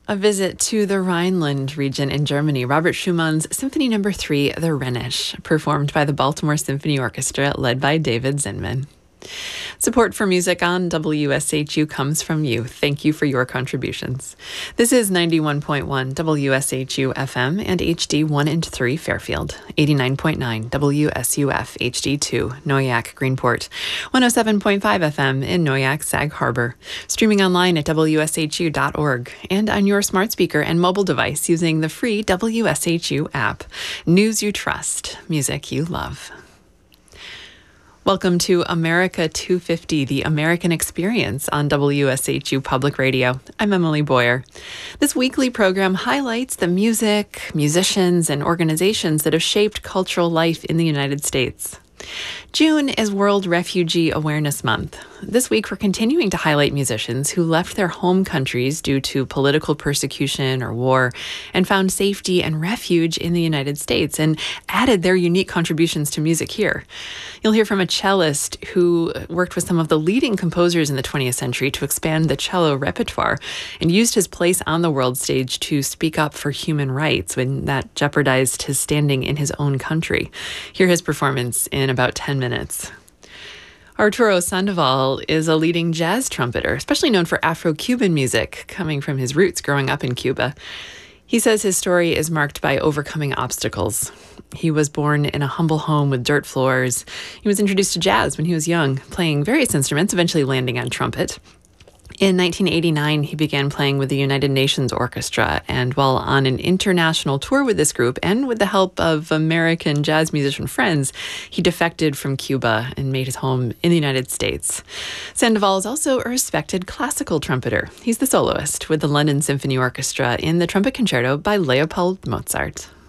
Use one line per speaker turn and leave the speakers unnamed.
A visit to the Rhineland region in Germany. Robert Schumann's Symphony No. 3, The Rhenish, performed by the Baltimore Symphony Orchestra, led by David Zinman. Support for music on WSHU comes from you. Thank you for your contributions. This is 91.1 WSHU FM and HD 1 and 3 Fairfield, 89.9 WSUF HD 2 Noyak Greenport, 107.5 FM in Noyak Sag Harbor, streaming online at WSHU.org and on your smart speaker and mobile device using the free WSHU app. News you trust, music you love. Welcome to America 250, the American Experience on WSHU Public Radio. I'm Emily Boyer. This weekly program highlights the music, musicians, and organizations that have shaped cultural life in the United States. June is World Refugee Awareness Month. This week, we're continuing to highlight musicians who left their home countries due to political persecution or war and found safety and refuge in the United States and added their unique contributions to music here. You'll hear from a cellist who worked with some of the leading composers in the 20th century to expand the cello repertoire and used his place on the world stage to speak up for human rights when that jeopardized his standing in his own country. Hear his performance in about 10 minutes. Arturo Sandoval is a leading jazz trumpeter, especially known for Afro-Cuban music, coming from his roots growing up in Cuba. He says his story is marked by overcoming obstacles. He was born in a humble home with dirt floors. He was introduced to jazz when he was young, playing various instruments, eventually landing on trumpet. In 1989, he began playing with the United Nations Orchestra, and while on an international tour with this group and with the help of American jazz musician friends, he defected from Cuba and made his home in the United States. Sandoval is also a respected classical trumpeter. He's the soloist with the London Symphony Orchestra in the Trumpet Concerto by Leopold Mozart.